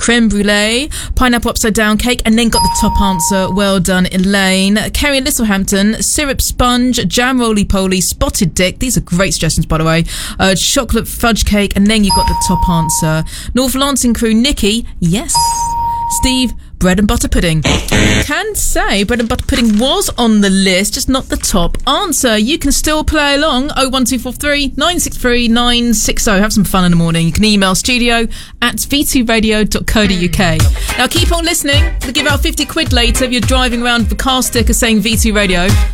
creme brulee, pineapple upside down cake, and then got the top answer. Well done, Elaine. Kerry and Littlehampton, syrup sponge, jam roly-poly, spotted dick. These are great suggestions, by the way. Chocolate fudge cake, and then you got the top answer. North Lancing crew, Nikki, yes. Steve, bread and butter pudding. Can say bread and butter pudding was on the list, just not the top answer. You can still play along. 01243 963 960. Have some fun in the morning. You can email studio@v2radio.co.uk. Now keep on listening. We'll give out 50 quid later if you're driving around with a car sticker saying V2 Radio.